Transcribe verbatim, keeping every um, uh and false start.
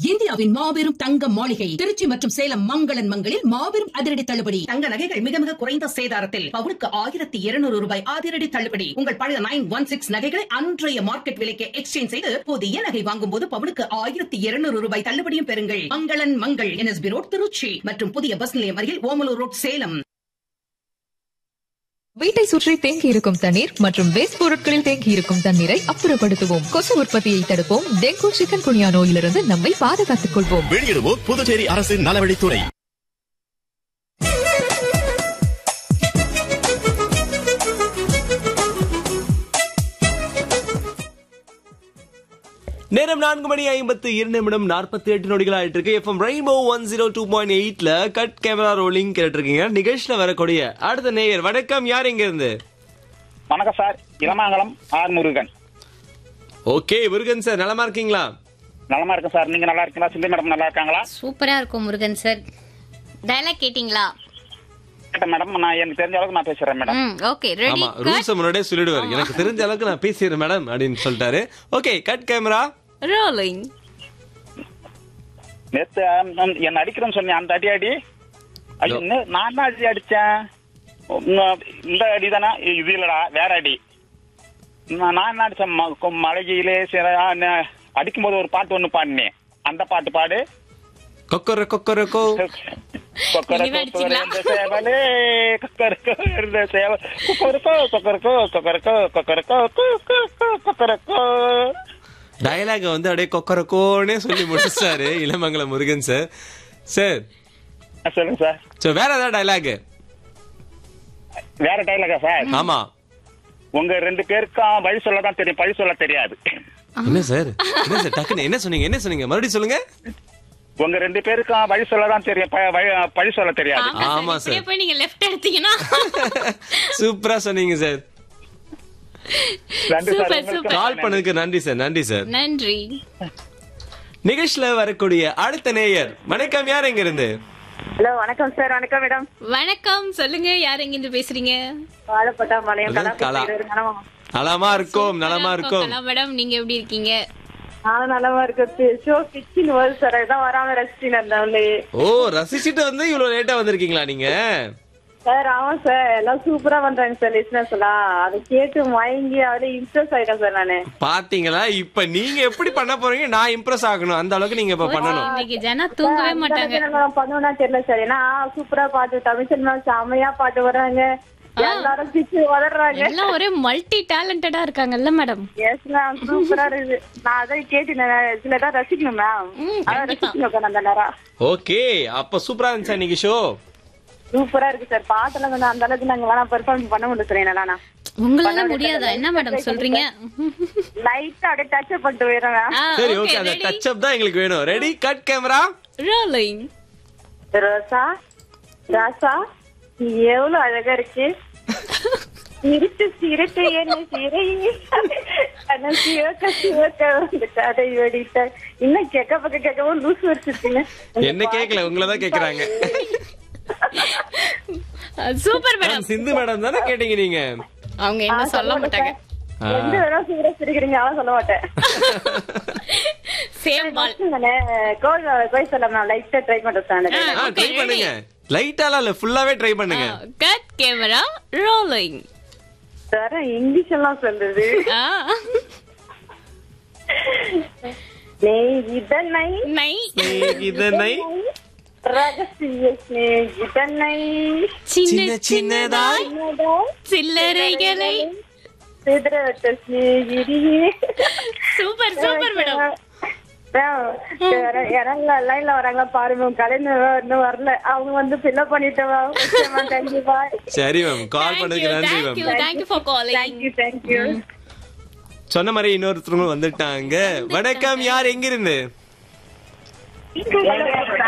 இந்தியாவின் மாபெரும் தங்க மாளிகை திருச்சி மற்றும் சேலம் மங்களன் மங்களில் மாபெரும் அதிரடி தள்ளுபடி. தங்க நகைகள் மிக மிக குறைந்த சேதாரத்தில் பவுனுக்கு ஆயிரத்தி இருநூறு ரூபாய் அதிரடி தள்ளுபடி. உங்கள் பழைய நைன் ஒன் சிக்ஸ் நகைகளை அன்றைய மார்க்கெட் விலைக்கு எக்ஸ்சேஞ்ச் செய்து புதிய நகை வாங்கும் போது பவுனுக்கு ஆயிரத்தி இருநூறு ரூபாய் தள்ளுபடியும் பெறுங்கள். மங்களன் மங்கள் என்எஸ்பி ரோட் திருச்சி மற்றும் புதிய பஸ் நிலையம் அருகில் ஓமலூர் ரோட் சேலம். வீட்டை சுற்றி தேங்கி இருக்கும் தண்ணீர் மற்றும் வேஸ்ட் பொருட்களில் தேங்கி இருக்கும் தண்ணீரை அப்புறப்படுத்துவோம். கொசு உற்பத்தியை தடுப்போம். டெங்கு சிக்கன் குனியா நோயிலிருந்து நம்மை பாதுகாத்துக் கொள்வோம். வெளியிடுவோம் புதுச்சேரி அரசின் நலவழித்துறை. நேரம் நான்கு மணி ஐம்பத்து இரண்டு நிமிடம் நாற்பத்தி எட்டு நொடிகள் ஆயிட்டு இருக்கு. FM rainbow one zero two point எயிட்ல கட் கேமரா ரோலிங் கேட்டு இருக்கீங்க. நிகழ்ச்சியில வரக்கூடிய அடுத்த நேயர் வணக்கம். யார் எங்க இருந்து? வணக்கம் sir, Ilamangalam R Murugan. Okay Murugan sir, நலமா இருக்கீங்களா? நலமா இருக்கும் சார், நீங்க நல்லா இருக்கீங்களா? சிந்தி மேடம் நல்லா இருக்காங்களா? சூப்பரா இருக்கும் முருகன் சார். டயலாக் கேட்டிங்களா? கேட்டேன் மேடம், நான் எனக்கு தெரிஞ்ச அளவுக்கு நான் பேசுறேன் மேடம். ம் ஓகே ரெடி. ஆமா, ரூல்ஸ் முன்னாடியே சொல்லிடுவார். எனக்கு தெரிஞ்ச அளவுக்கு நான் பேசிடுறேன் மேடம் அப்படின்னு சொல்லிட்டாரு. Okay cut camera rolling. நேத்து என்ன அடிக்கிறேன்னு சொன்னேன், அந்த அடி அடி ஐயோ நான் தான் அடி அடிச்சேன். இந்த அடி தானே இது இல்லடா, வேற அடி. நான் என்ன அடிச்சேன், மழையிலே அடிக்கும் போது ஒரு பாட்டு ஒண்ணு பாடினேன், அந்த பாட்டு பாடு. கொக்கர கொக்கரக்கோ டயலாக வந்து அப்படியே கொக்கரக்கோன்னே சொல்லி முடிச்சாரு இளமங்கலம் முருகன் சார். சார் சொல்லுங்க சார். சோ வேற ஏதாவது டயலாக்? வேற டயலாகா சார்? ஆமா. உங்க ரெண்டு பேருக்கும் வழி சொல்லதான் தெரியும், பழி சொல்ல தெரியாது. என்ன சார் என்ன சார் டக்குன்னு என்ன சொன்னீங்க என்ன சொன்னீங்க மறுபடியும் சொல்லுங்க. உங்க ரெண்டு பேருக்கும் வழி சொல்லதான் தெரியும், பழி சொல்ல தெரியாது. ஆமா சார், போய் நீங்க லெஃப்ட் எடுத்தீங்கன்னா சூப்பரா சொன்னீங்க சார். நன்றி சார், கால் பண்ணதுக்கு நன்றி சார். நன்றி சார், நன்றி. நிகழ்ச்சியில வரக்கூடிய அடுத்த நேயர் வணக்கம். யார் எங்க இருந்து? ஹலோ வணக்கம் சார். வணக்கம் மேடம். வணக்கம், சொல்லுங்க யார் எங்க இருந்து பேசுறீங்க? வாழப்பட்டா மலையம் கலா. நலமா இருக்கும் நலமா இருக்கும் மேடம், நீங்க எப்படி இருக்கீங்க? நானும் நலமா இருக்கு. ஷோ கிச்சின் வருது சார், அதான் வராம ரசிச்சுன்னு இருந்தவங்களே. ஓ, ரசிச்சுட்டு வந்து இவ்வளவு லேட்டா வந்திருக்கீங்களா நீங்க? சார் ஆமா சார், எல்லாம் சூப்பரா பண்றாங்க சார் லிஸ்னர்ஸ் எல்லாம். அதை கேட்டு மயங்கி அவரே இம்ப்ரெஸ் ஆயிட்டேன் சார் நானு. பாத்தீங்களா, இப்ப நீங்க எப்படி பண்ண போறீங்க? நான் இம்ப்ரெஸ் ஆகணும், அந்த அளவுக்கு நீங்க இப்ப பண்ணணும். இன்னைக்கு ஜனா தூங்கவே மாட்டாங்க. பண்ணுவோம்னா தெரியல சார், ஏன்னா சூப்பரா பாட்டு தமிழ் சினிமா செம்மையா பாட்டு வர்றாங்க, எல்லாரும் பிச்சு உதறாங்க, எல்லாம் ஒரே மல்டி டேலண்டடா இருக்காங்கல்ல மேடம்? எஸ் மேம், சூப்பரா இருக்கு. நான் அதை கேட்டு சில தான் ரசிக்கணும் மேம், அதான் ரசிக்கணும் அந்த நேரம். ஓகே, அப்ப சூப்பரா இருந்துச்சா இன்னைக்கு ஷோ? சூப்பரா இருக்கு சார். பாட்டெல்லாம் கொஞ்சம் அந்த அளவுக்கு நாங்க வேணா பெர்ஃபார்ம் பண்ண முடியும் சார். என்னன்னா உங்களால முடியாதா? என்ன மேடம் சொல்றீங்க? லைட்டா அப்படியே டச் அப் பண்ணிட்டு போயிடுறேன். சரி ஓகே, அந்த டச் அப் தான் எங்களுக்கு வேணும். Ready cut camera rolling. ரோசா ராசா நீ எவ்வளவு அழகா இருக்கு, சிரித்து சிரித்து என்ன சிறை சிவக்க சிவக்க கதை வெடித்த இன்னும் கேட்க பக்க கேட்கவும் லூஸ் வச்சிருக்கீங்க. என்ன கேட்கல, உங்களதான் கேக்குறாங்க. Super madam. சிந்து மேடம் தானே கேட்டீங்க நீங்க? அவங்க என்ன சொல்ல மாட்டாங்க. எந்த வேணா சீரியஸ் சிரிக்கிறீங்க, அவன் சொல்ல மாட்டேன். சேம் பால். கோல் கோல் சொல்லலாம், லைட்டா ட்ரை பண்றேன். ட்ரை பண்ணுங்க, லைட்டால இல்ல ஃபுல்லாவே ட்ரை பண்ணுங்க. Cut camera rolling. Sir English எல்லாம் சொல்லுது. ஸ்நேகிதனை நை ஸ்நேகிதனை ரகசிய ஸ்நேகிதனை சின்ன சின்னதாய் சில்லறைகளை சிதறட்ட ஸ்நேகிதியே. Super super madam. லைன்ல வராங்களா பாருங்க, கலைஞர் இன்னும் வரல, அவங்க வந்து ஃபில்அப் பண்ணிட்டவா. கண்டிப்பா. சரி மேம், கால் பண்ணதுக்கு நன்றி ma'am. Thank you for calling. Thank you, thank you. சொன்ன மாதிரி இன்னொருத்தவங்க வந்துட்டாங்க. வணக்கம், யார் எங்க இருந்து?